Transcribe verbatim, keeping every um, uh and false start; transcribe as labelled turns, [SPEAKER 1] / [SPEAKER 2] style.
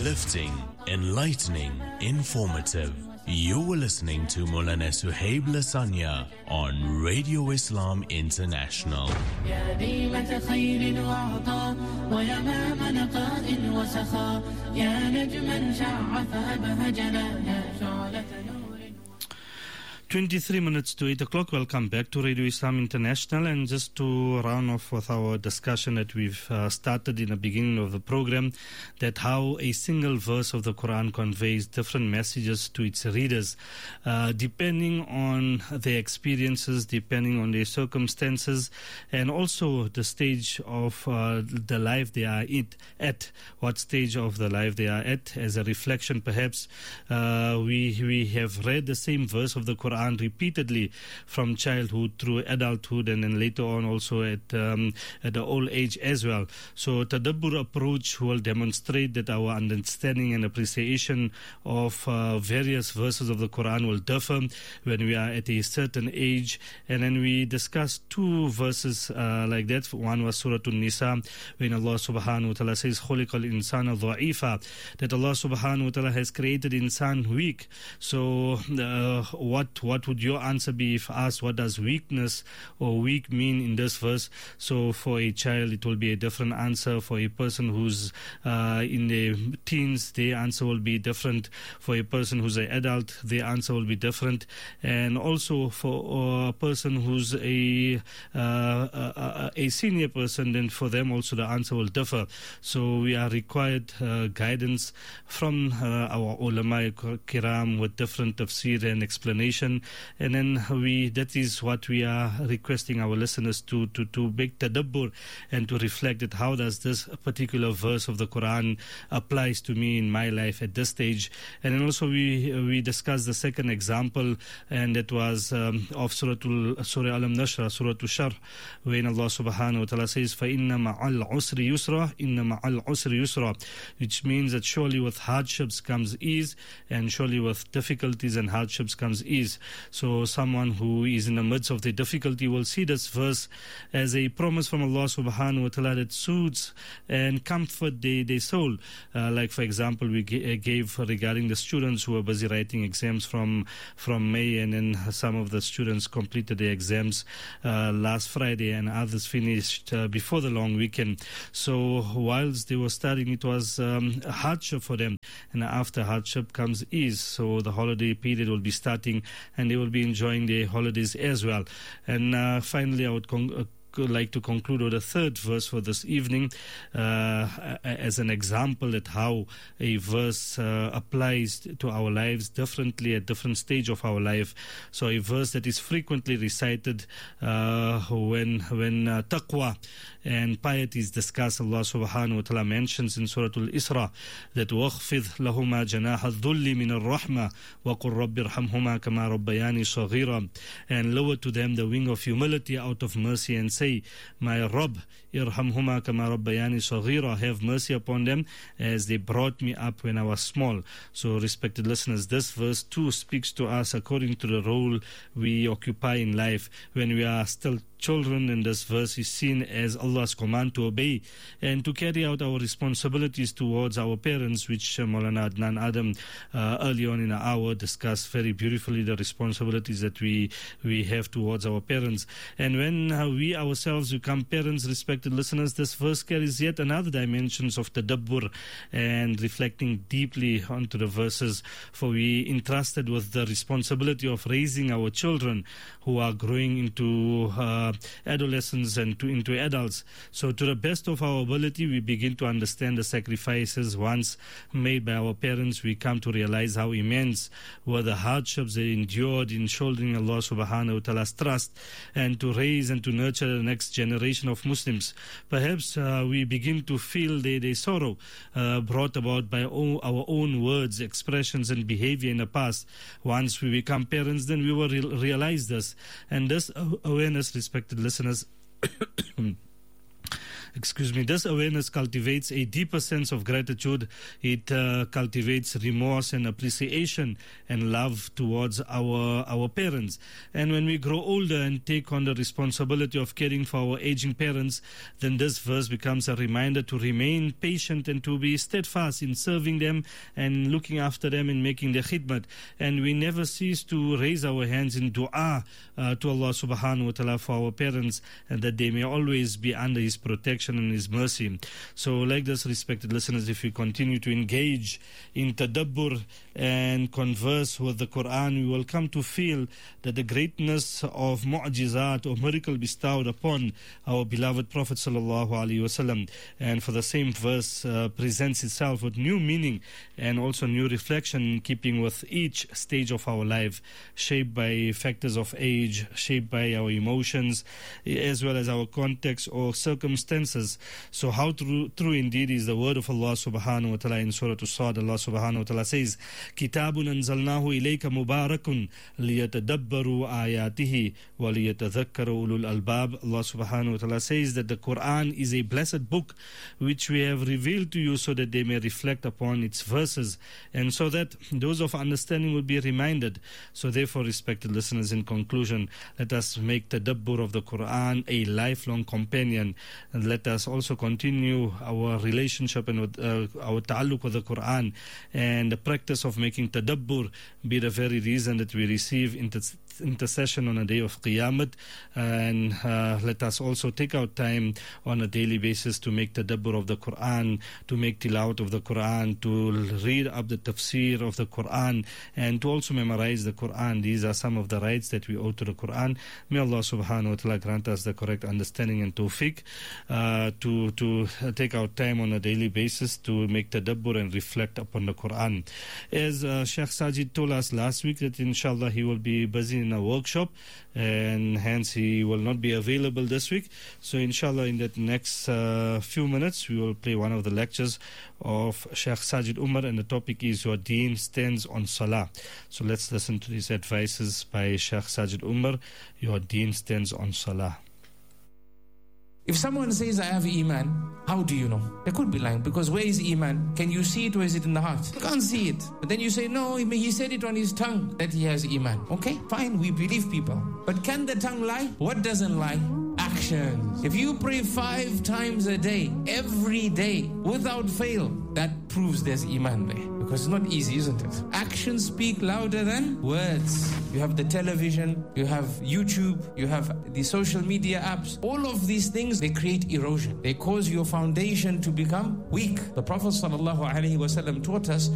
[SPEAKER 1] Uplifting, enlightening, informative. You were listening to Maulana Suhaib Lasanya on Radio Islam International.
[SPEAKER 2] يا ديمة خير وعطاء ويمام نقاء وسخاء يا نجما شع فأبهجنا يا شعلة نور.
[SPEAKER 3] twenty-three minutes to eight o'clock. Welcome back to Radio Islam International. And just to round off with our discussion that we've uh, started in the beginning of the program, that how a single verse of the Quran conveys different messages to its readers, uh, depending on their experiences, depending on their circumstances, and also the stage of uh, the life they are it, at, what stage of the life they are at. As a reflection, perhaps, uh, we, we have read the same verse of the Quran repeatedly from childhood through adulthood, and then later on also at um, at the old age as well. So Tadabbur approach will demonstrate that our understanding and appreciation of uh, various verses of the Quran will differ when we are at a certain age. And then we discussed two verses uh, like that. One was Surah An-Nisa, when Allah subhanahu wa ta'ala says خُلِقَ الْإِنسَانَ ضَعِيفًا, that Allah subhanahu wa ta'ala has created insan weak. So uh, what What would your answer be if asked, what does weakness or weak mean in this verse? So for a child, it will be a different answer. For a person who's uh, in the teens, their answer will be different. For a person who's an adult, their answer will be different. And also for a person who's a, uh, a, a senior person, then for them also the answer will differ. So we are required uh, guidance from uh, our ulama kiram with different tafsir and explanation. And then we, that is what we are requesting our listeners to, to, to make tadabbur and to reflect that how does this particular verse of the Quran applies to me in my life at this stage. And then also we we discussed the second example, and that was um, of Surah Surah Al-Nashr, Surah Al-Sharh, when Allah subhanahu wa ta'ala says, فَإِنَّ مَعَ الْعُسْرِ يُسْرًا إِنَّ مَعَ الْعُسْرِ يُسْرًا, which means that surely with hardships comes ease, and surely with difficulties and hardships comes ease. So someone who is in the midst of the difficulty will see this verse as a promise from Allah subhanahu wa ta'ala that soothes and comfort their, their soul. Uh, like for example, we g- gave regarding the students who were busy writing exams from, from May, and then some of the students completed their exams uh, last Friday, and others finished uh, before the long weekend. So whilst they were studying, it was um, a hardship for them, and after hardship comes ease. So the holiday period will be starting, and they will be enjoying their holidays as well. And uh, finally, I would con- uh, like to conclude with a third verse for this evening uh, as an example at how a verse uh, applies to our lives differently at different stage of our life. So a verse that is frequently recited uh, when when uh, taqwa and piety is discussed. Allah subhanahu wa ta'ala mentions in Surah Al-Isra that وَاخْفِضْ لَهُمَا جَنَاحَ الذُّلِّ مِنَ الرَّحْمَةِ وَقُلْ رَبِّ ارْحَمْهُمَا كَمَا رَبَّيَانِي صَغِيرًا, and lower to them the wing of humility out of mercy, and say, my Rabb, irhamhuma kama rabbayani saghira, have mercy upon them as they brought me up when I was small. So respected listeners, this verse too speaks to us according to the role we occupy in life when we are still children. And this verse is seen as Allah's command to obey and to carry out our responsibilities towards our parents, which uh, Maulana Adnan Adam uh, early on in the hour discussed very beautifully, the responsibilities that we we have towards our parents. And when uh, we ourselves become parents, respected listeners, this verse carries yet another dimensions of tadabbur and reflecting deeply onto the verses, for we entrusted with the responsibility of raising our children who are growing into uh, adolescents and to, into adults. So to the best of our ability, we begin to understand the sacrifices once made by our parents. We come to realize how immense were the hardships they endured in shouldering Allah subhanahu wa ta'ala's trust and to raise and to nurture the next generation of Muslims. Perhaps uh, we begin to feel the, the sorrow uh, brought about by all our own words, expressions and behavior in the past. Once we become parents, then we will re- realize this. And this awareness, respected listeners, excuse me, this awareness cultivates a deeper sense of gratitude. It uh, cultivates remorse and appreciation and love towards our our parents. And when we grow older and take on the responsibility of caring for our aging parents, then this verse becomes a reminder to remain patient and to be steadfast in serving them and looking after them and making their khidmat. And we never cease to raise our hands in dua uh, to Allah subhanahu wa ta'ala for our parents, and that they may always be under His protection and His mercy. So like this, respected listeners, if we continue to engage in tadabbur and converse with the Quran, we will come to feel that the greatness of mu'jizat or miracle bestowed upon our beloved Prophet sallallahu alaihi wasallam, and for the same verse uh, presents itself with new meaning and also new reflection in keeping with each stage of our life, shaped by factors of age, shaped by our emotions, as well as our context or circumstances. So how true, true indeed is the word of Allah subhanahu wa ta'ala in Surah As-Sad. Allah subhanahu wa ta'ala says, Kitabun anzalnahu ilayka mubarakun liyatadabbaru ayatihi wa liyatadhakkaru ulul albab. Allah subhanahu wa ta'ala says that the Quran is a blessed book which we have revealed to you so that they may reflect upon its verses and so that those of understanding will be reminded. So therefore, respected listeners, in conclusion, let us make tadabbur of the Quran a lifelong companion, and let us also continue our relationship and with, uh, our ta'alluq with the Quran, and the practice of making tadabbur be the very reason that we receive inter- intercession on a day of Qiyamah. And uh, let us also take our time on a daily basis to make tadabbur of the Quran, to make tilawat of the Quran, to read up the tafsir of the Quran, and to also memorize the Quran. These are some of the rights that we owe to the Quran. May Allah subhanahu wa ta'ala grant us the correct understanding and tawfiq uh, to, to take our time on a daily basis to make tadabbur and reflect upon the Quran. As uh, Sheikh Sajid told us last week that inshallah he will be busy in a workshop, and hence he will not be available this week. So inshallah in the next uh, few minutes we will play one of the lectures of Sheikh Sajid Umar, and the topic is Your Deen Stands on Salah. So let's listen to these advices by Sheikh Sajid Umar. Your Deen Stands on Salah.
[SPEAKER 4] If someone says, I have Iman, how do you know? They could be lying, because where is Iman? Can you see it, or is it in the heart? You can't see it. But then you say, no, he said it on his tongue that he has Iman. Okay, fine, we believe people. But can the tongue lie? What doesn't lie? Actions. If you pray five times a day, every day, without fail, that proves there's Iman there. Because it's not easy, isn't it? Actions speak louder than words. You have the television, you have YouTube, you have the social media apps. All of these things, they create erosion. They cause your foundation to become weak. The Prophet ﷺ taught us